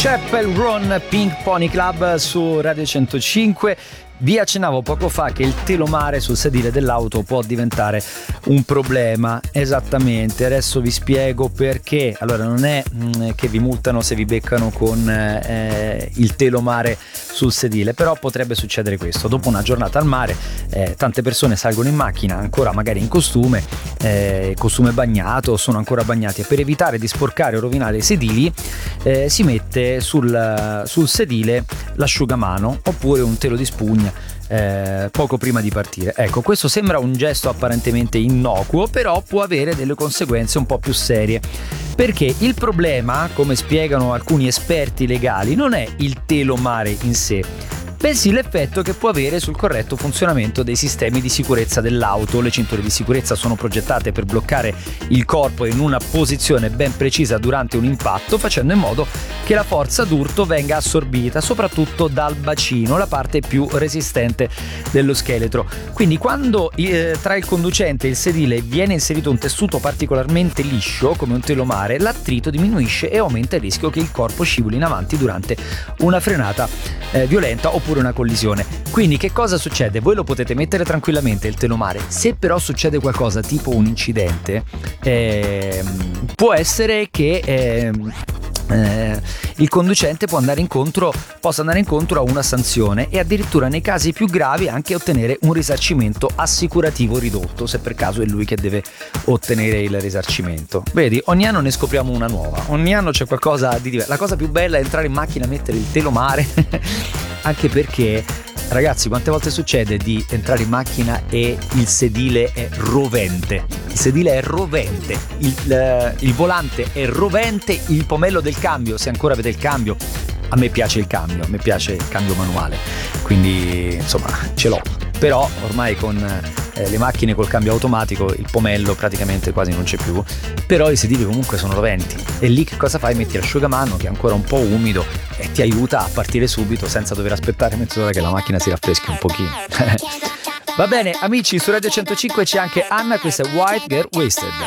Chapel Run, Pink Pony Club su Radio 105. Vi accennavo poco fa che il telomare sul sedile dell'auto può diventare un problema. Esattamente, adesso vi spiego perché. Allora, non è che vi multano se vi beccano con il telomare sul sedile, però potrebbe succedere questo. Dopo una giornata al mare, tante persone salgono in macchina ancora magari in costume bagnato, sono ancora bagnati, e per evitare di sporcare o rovinare i sedili si mette sul sedile l'asciugamano oppure un telo di spugna poco prima di partire. Ecco, questo sembra un gesto apparentemente innocuo, però può avere delle conseguenze un po' più serie, perché il problema, come spiegano alcuni esperti legali, non è il telomare in sé, bensì l'effetto che può avere sul corretto funzionamento dei sistemi di sicurezza dell'auto. Le cinture di sicurezza sono progettate per bloccare il corpo in una posizione ben precisa durante un impatto, facendo in modo che la forza d'urto venga assorbita soprattutto dal bacino, la parte più resistente dello scheletro. Quindi quando tra il conducente e il sedile viene inserito un tessuto particolarmente liscio come un telomare, l'attrito diminuisce e aumenta il rischio che il corpo scivoli in avanti durante una frenata violenta oppure una collisione. Quindi che cosa succede? Voi lo potete mettere tranquillamente il telomare, se però succede qualcosa tipo un incidente, può essere che il conducente possa andare incontro a una sanzione e addirittura nei casi più gravi anche ottenere un risarcimento assicurativo ridotto, se per caso è lui che deve ottenere il risarcimento. Vedi, ogni anno ne scopriamo una nuova, ogni anno c'è qualcosa di diverso. La cosa più bella è entrare in macchina e mettere il telomare anche perché, ragazzi, quante volte succede di entrare in macchina e il sedile è rovente? Il sedile è rovente, il volante è rovente, il pomello del cambio, se ancora avete il cambio. A me piace il cambio, a me piace il cambio manuale, quindi insomma ce l'ho. Però ormai con le macchine col cambio automatico il pomello praticamente quasi non c'è più, però i sedili comunque sono roventi, e lì che cosa fai? Metti l'asciugamano che è ancora un po' umido e ti aiuta a partire subito senza dover aspettare mezz'ora che la macchina si raffreschi un pochino. Va bene amici, su Radio 105 c'è anche Anna, questa è White Girl Wasted.